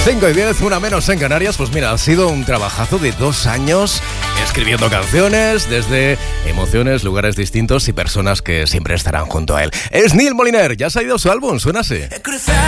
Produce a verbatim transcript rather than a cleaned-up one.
cinco y diez, una menos en Canarias. Pues mira, ha sido un trabajazo de dos años escribiendo canciones desde emociones, lugares distintos y personas que siempre estarán junto a él. Es Neil Moliner, ya ha salido su álbum, suena así.